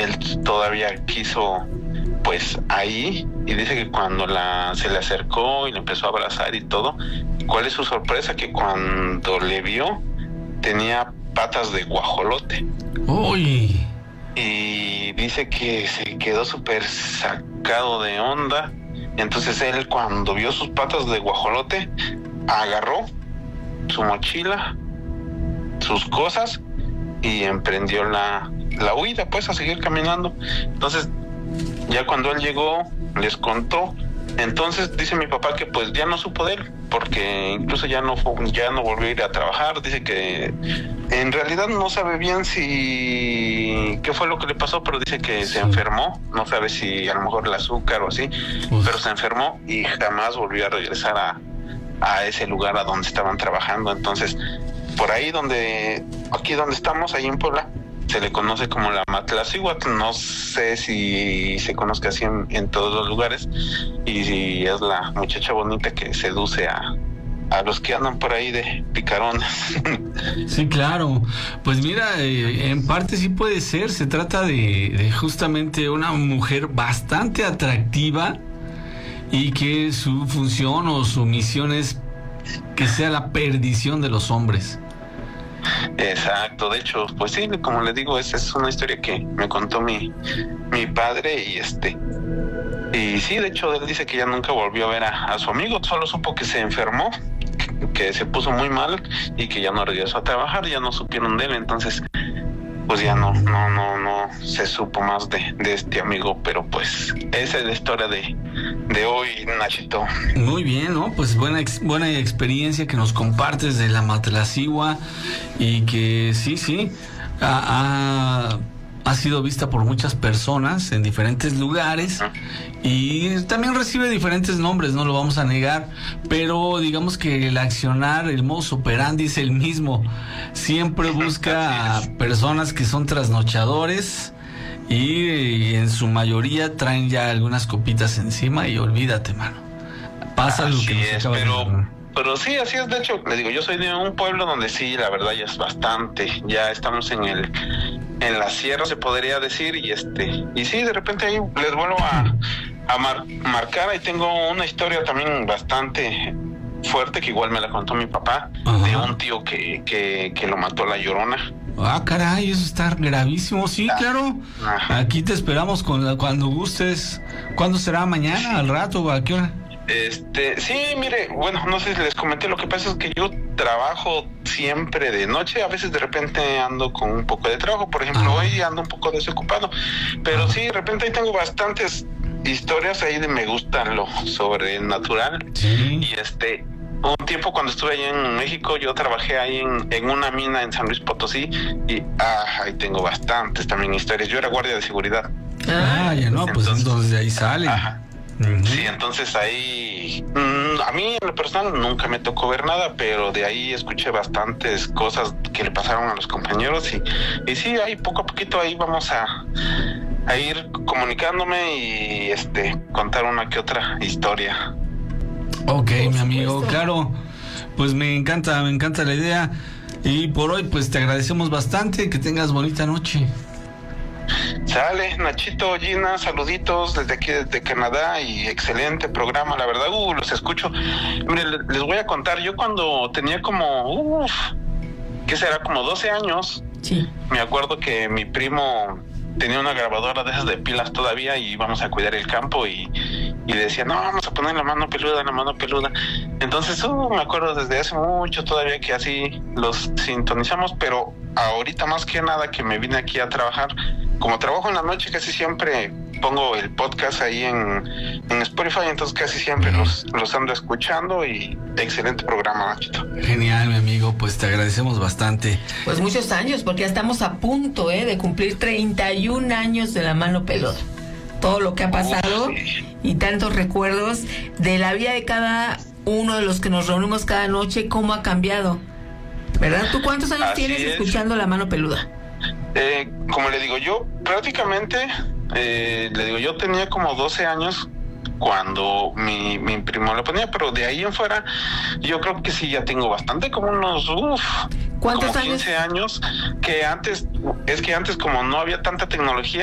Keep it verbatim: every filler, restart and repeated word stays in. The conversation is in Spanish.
él todavía quiso, pues, ahí, y dice que cuando la se le acercó y le empezó a abrazar y todo, ¿cuál es su sorpresa? Que cuando le vio, tenía patas de guajolote. ¡Uy! Y dice que se quedó súper sacado de onda. Entonces él, cuando vio sus patas de guajolote, agarró su mochila, sus cosas, y emprendió la, la huida, pues, a seguir caminando. Entonces, ya cuando él llegó, les contó. Entonces dice mi papá que pues ya no supo de él, porque incluso ya no ya no volvió a ir a trabajar. Dice que en realidad no sabe bien si qué fue lo que le pasó, pero dice que se enfermó. No sabe si a lo mejor el azúcar o así, Uf. pero se enfermó y jamás volvió a regresar a, a ese lugar a donde estaban trabajando. Entonces, por ahí donde, aquí donde estamos, ahí en Puebla, se le conoce como la Matlacíhuatl. No sé si se conozca así en, en todos los lugares, y si es la muchacha bonita que seduce a, a los que andan por ahí de picarones. Sí, claro. Pues mira, eh, en parte sí puede ser. Se trata de, de justamente una mujer bastante atractiva y que su función o su misión es que sea la perdición de los hombres. Exacto, de hecho, pues sí, como les digo, esa es una historia que me contó mi, mi padre, y este, y sí, de hecho, él dice que ya nunca volvió a ver a, a su amigo, solo supo que se enfermó, que, que se puso muy mal y que ya no regresó a trabajar, ya no supieron de él. Entonces, pues ya no, no, no, no se supo más de, de este amigo, pero pues esa es la historia de, de hoy, Nachito. Muy bien, ¿no? Pues buena ex, buena experiencia que nos compartes de la Matlacíhuatl, y que sí, sí, ha, ha, ha sido vista por muchas personas en diferentes lugares, uh-huh. y también recibe diferentes nombres, no lo vamos a negar, pero digamos que el accionar, el modus operandi es el mismo. Siempre busca a personas que son trasnochadores, y en su mayoría traen ya algunas copitas encima, y olvídate, mano. Pasa así lo que nos es, acaba pero, de pero sí, así es. De hecho, les digo, yo soy de un pueblo donde sí, la verdad ya es bastante. Ya estamos en el en la sierra, se podría decir, y este y sí, de repente ahí les vuelvo a, a mar, marcar. Ahí tengo una historia también bastante fuerte, que igual me la contó mi papá, Ajá. de un tío que, que, que lo mató la Llorona. Ah, caray, eso está gravísimo. Sí, ah, claro. Ajá. Aquí te esperamos con la, cuando gustes. ¿Cuándo será? ¿Mañana? ¿Al rato? ¿A qué hora? Este, sí, mire, bueno, no sé si les comenté, lo que pasa es que yo trabajo siempre de noche, a veces de repente ando con un poco de trabajo, por ejemplo, Ajá. hoy ando un poco desocupado, pero Ajá. sí, de repente ahí tengo bastantes historias ahí de me gusta lo sobrenatural, sí. y este... Un tiempo cuando estuve allá en México, yo trabajé ahí en, en una mina en San Luis Potosí, y ah, ahí tengo bastantes también historias. Yo era guardia de seguridad. Ah, ya no, pues entonces, entonces de ahí sale. Ajá. Uh-huh. Sí, entonces ahí, mmm, a mí en lo personal nunca me tocó ver nada, pero de ahí escuché bastantes cosas que le pasaron a los compañeros, y, y sí, ahí poco a poquito ahí vamos a, a ir comunicándome y este contar una que otra historia. Ok, mi amigo, claro, pues me encanta, me encanta la idea, y por hoy pues te agradecemos bastante, que tengas bonita noche. Sale, Nachito, Gina, saluditos desde aquí, desde Canadá, y excelente programa, la verdad, uh, los escucho. Mire, les voy a contar, yo cuando tenía como, uff, ¿qué será? Como doce años, sí. Me acuerdo que mi primo tenía una grabadora de esas de pilas todavía, y íbamos a cuidar el campo, y, y decía, no, vamos a poner la mano peluda, la mano peluda. Entonces, uh, me acuerdo desde hace mucho todavía que así los sintonizamos, pero ahorita más que nada que me vine aquí a trabajar, como trabajo en la noche, casi siempre pongo el podcast ahí en, en Spotify, entonces casi siempre los, los ando escuchando, y excelente programa, Nachito. Genial, mi amigo, pues te agradecemos bastante. Pues muchos años, porque ya estamos a punto eh, de cumplir treinta y un años de la mano peluda. Todo lo que ha pasado, Uf, sí. y tantos recuerdos de la vida de cada uno de los que nos reunimos cada noche, cómo ha cambiado, ¿verdad? ¿Tú cuántos años Así tienes es. escuchando la mano peluda? Eh, como le digo, yo prácticamente, eh, le digo, yo tenía como doce años cuando mi, mi primo lo ponía, pero de ahí en fuera, yo creo que sí, ya tengo bastante, como unos, uff, ¿cuántos como años? quince años, que antes, es que antes como no había tanta tecnología,